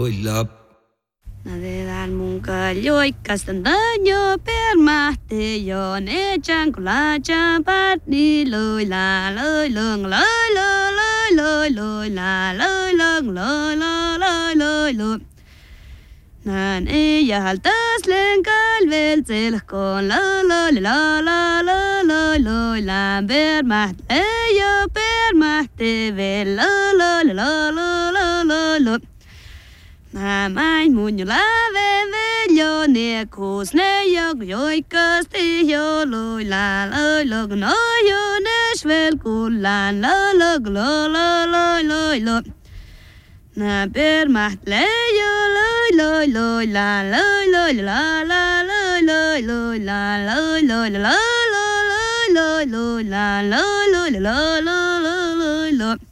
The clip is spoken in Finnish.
Hola. Nadedan munka joikastan danyo permahte yon echan kulacha patni loy la loy lung loy loy loy loy loy la loy lung loy loy loy loy loy nan ella haltas len calvel zel con la la la la la la la la permahte yo permahte vel la la la la la la la Mai muốn la về yo nè cos nè yo yo casti yo lôi la lôi lôi no yo nè svel kulan la la la la la la la na per mat le yo lôi lôi lôi la lôi lôi la la lôi lôi lôi la lôi lôi la lôi lôi lôi la lôi lôi lôi lôi la